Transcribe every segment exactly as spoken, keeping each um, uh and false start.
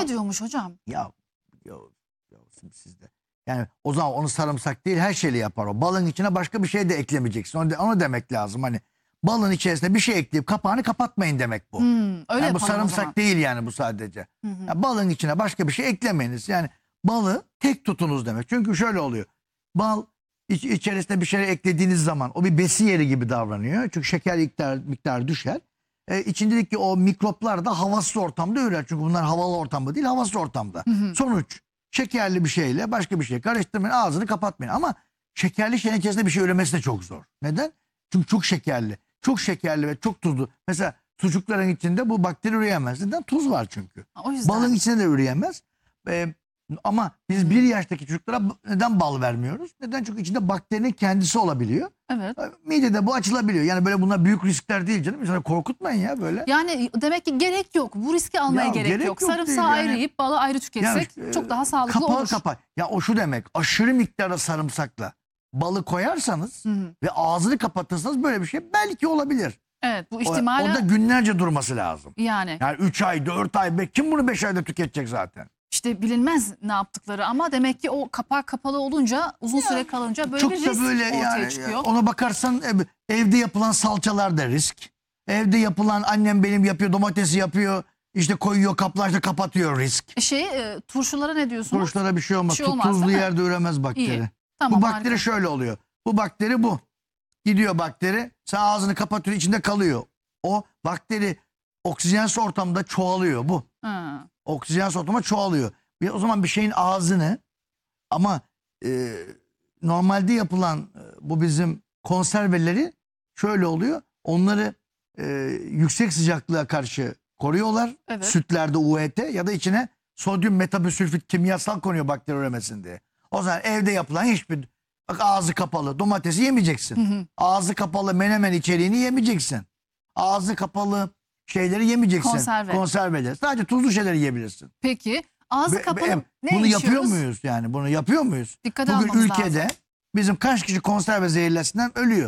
ediyormuş hocam. Ya, ya, ya sizde. Yani o zaman onu sarımsak değil her şeyle yapar o. Balın içine başka bir şey de eklemeyeceksin. Onu, de, onu demek lazım. Hani balın içerisine bir şey ekleyip kapağını kapatmayın demek bu. Hmm, öyle yani bu sarımsak değil yani bu sadece. Hı hı. Yani balın içine başka bir şey eklemeyiniz. Yani balı tek tutunuz demek. Çünkü şöyle oluyor. Bal iç, içerisine bir şey eklediğiniz zaman o bir besi yeri gibi davranıyor. Çünkü şeker miktarı, miktarı düşer. Ee, içindeki o mikroplar da havasız ortamda ürer. Çünkü bunlar havalı ortamda değil, havasız ortamda. Hı hı. Sonuç şekerli bir şeyle başka bir şey karıştırmayın, ağzını kapatmayın. Ama şekerli şeyin içerisinde bir şey üremesi de çok zor. Neden? Çünkü çok şekerli. Çok şekerli ve çok tuzlu. Mesela sucukların içinde bu bakteri üreyemez. Neden? Tuz var çünkü. O yüzden. Balın içine de üreyemez. Ee, ama biz bir yaştaki çocuklara neden bal vermiyoruz? Neden? Çünkü içinde bakterinin kendisi olabiliyor. Evet. Midede bu açılabiliyor. Yani böyle bunlar büyük riskler değil canım. İnsanları korkutmayın ya böyle. Yani demek ki gerek yok. Bu riski almaya Ya, gerek, gerek yok. yok Sarımsağı değil yani. ayrı yiyip balı ayrı tüketsek Ya, çok daha sağlıklı kapağı olur. Kapağı. Ya o şu demek. Aşırı miktarda sarımsakla balı koyarsanız Hı hı. ve ağzını kapatırsanız böyle bir şey belki olabilir. Evet, bu O, ihtimali. orada günlerce durması lazım. Yani. Yani üç ay, dört ay. Be, kim bunu beş ayda tüketecek zaten? İşte bilinmez ne yaptıkları ama demek ki o kapağı kapalı olunca uzun Ya, süre kalınca böyle çok bir da risk böyle ortaya yani, çıkıyor. ona bakarsan ev, evde yapılan salçalar da risk. Evde yapılan annem benim yapıyor, domatesi yapıyor. İşte koyuyor kaplar işte kapatıyor risk. E Şey e, turşulara ne diyorsunuz? Turşulara bir şey olmaz. Bir şey olmaz, Tuzlu değil mi? yerde üremez bakteri. İyi. Tamam, Bu bakteri harika. şöyle oluyor. Bu bakteri bu. Gidiyor bakteri. Sen ağzını kapatıyor, içinde kalıyor. O bakteri oksijensiz ortamda çoğalıyor bu. Hı. Oksijensiz ortamda çoğalıyor. Bir, o zaman bir şeyin ağzını ama e, normalde yapılan e, bu bizim konserveleri şöyle oluyor. Onları e, yüksek sıcaklığa karşı koruyorlar. Evet. Sütlerde U E T ya da içine sodyum metabosülfit kimyasal konuyor bakteri üremesin diye. O zaman evde yapılan hiçbir bak ağzı kapalı domatesi yemeyeceksin. Hı hı. Ağzı kapalı menemen içeriğini yemeyeceksin. Ağzı kapalı şeyleri yemeyeceksin. Konserve. Konserveleri. Sadece tuzlu şeyleri yiyebilirsin. Peki ağzı Be- kapalı be- ne Bunu içiyoruz? yapıyor muyuz yani? Bunu yapıyor muyuz? Dikkate Bugün almamız ülkede lazım. bizim kaç kişi konserve zehirlisinden ölüyor?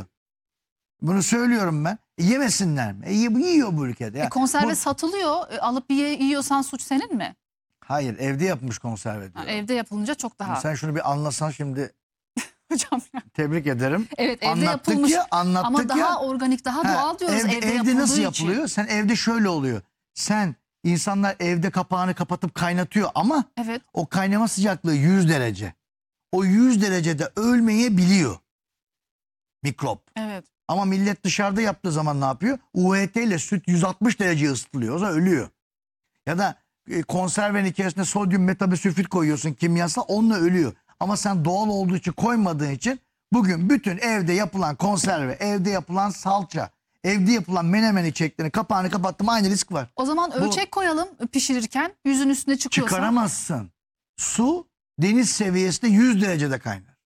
Bunu söylüyorum ben. E, yemesinler mi? E, yiyor bu ülkede. Ya, E, konserve bu- satılıyor. E, alıp ye, yiyorsan suç senin mi? Hayır evde yapılmış konserve diyor. Ha, evde yapılınca çok daha. Sen şunu bir anlasan şimdi Hocam ya. tebrik ederim. Evet, evde Anlattık yapılmış ya anlattık ama daha ya. organik, daha Ha, doğal diyoruz evde, evde, evde yapıldığı nasıl için. yapılıyor? Sen evde şöyle oluyor. Sen insanlar evde kapağını kapatıp kaynatıyor ama Evet. o kaynama sıcaklığı yüz derece. O yüz derecede ölmeyebiliyor mikrop. Evet. Ama millet dışarıda yaptığı zaman ne yapıyor? U E T ile süt yüz altmış derece ısıtılıyor. O zaman ölüyor. Ya da e, konservenin içerisine sodyum metabosülfit koyuyorsun kimyasal onunla ölüyor. Ama sen doğal olduğu için koymadığın için bugün bütün evde yapılan konserve, evde yapılan salça, evde yapılan menemen içeceklerinin kapağını kapattım aynı risk var. O zaman ölçek koyalım pişirirken yüzün üstüne çıkıyorsa. Çıkaramazsın. Su deniz seviyesinde yüz derecede kaynar.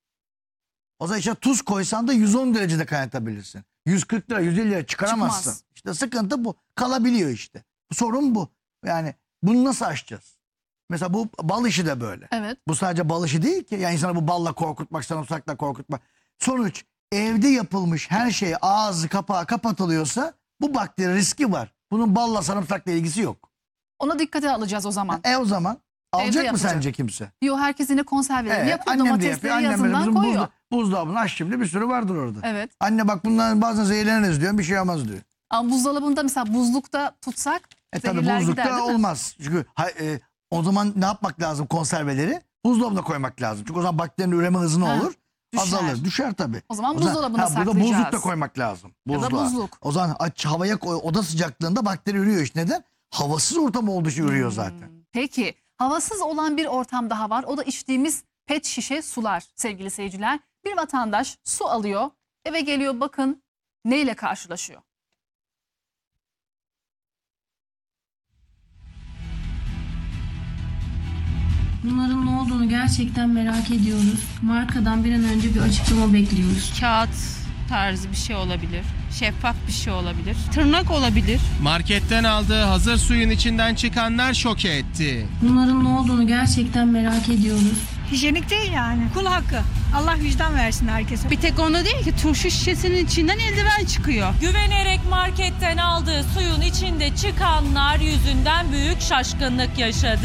O zaman işte tuz koysan da yüz on derecede kaynatabilirsin. yüz kırk lira, yüz elli lira çıkaramazsın. Çıkmaz. İşte sıkıntı bu. Kalabiliyor işte. Sorun bu. Yani bunu nasıl aşacağız? Mesela bu bal işi de böyle. Evet. Bu sadece bal işi değil ki. Yani insanı bu balla korkutmak, sarımsakla korkutmak. Sonuç evde yapılmış her şey ağzı kapağı kapatılıyorsa bu bakteri riski var. Bunun balla sarımsakla ilgisi yok. Ona dikkate alacağız o zaman. E o zaman alacak mı yapacak. sence kimse? Yo, herkes yine konserveleri Evet, yapıyor. annem de Domatesleri yapıyor. Annem böyle yazından bizim koyuyor. buzda, buzdolabının aç şimdi bir sürü vardır orada. Evet. Anne bak bunların bazen zehirleniriz diyor. Bir şey olmaz diyor. Ama buzdolabında mesela buzlukta tutsak E tabi zehirler gider, buzlukta değil mi? olmaz. Çünkü ha, e, o zaman ne yapmak lazım konserveleri? Buzdolabına koymak lazım. Çünkü o zaman bakterinin üreme hızı ne Ha, olur? düşer. Azalır. Düşer tabi. O zaman buzdolabına Burada saklayacağız. buzlukta koymak lazım. Ya da Buzluğa. buzluk. O zaman aç havaya koy, oda sıcaklığında bakteri ürüyor işte. Neden? Havasız ortam olduğu için ürüyor Hmm. zaten. Peki havasız olan bir ortam daha var. O da içtiğimiz pet şişe sular sevgili seyirciler. Bir vatandaş su alıyor, eve geliyor, bakın neyle karşılaşıyor. Bunların ne olduğunu gerçekten merak ediyoruz. Markadan bir an önce bir açıklama bekliyoruz. Kağıt tarzı bir şey olabilir. Şeffaf bir şey olabilir. Tırnak olabilir. Marketten aldığı hazır suyun içinden çıkanlar şoke etti. Bunların ne olduğunu gerçekten merak ediyoruz. Hijyenik değil yani. Kul hakkı. Allah vicdan versin herkese. Bir tek onu değil ki turşu şişesinin içinden eldiven çıkıyor. Güvenerek marketten aldığı suyun içinde çıkanlar yüzünden büyük şaşkınlık yaşadı.